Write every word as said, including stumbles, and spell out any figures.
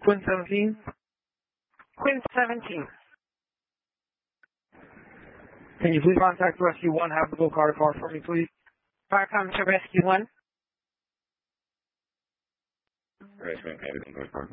Quinn seventeen. Quinn seventeen. Can you please contact Rescue one, have the go car car for me, please? Welcome to Rescue one. Rescue one, have the go car.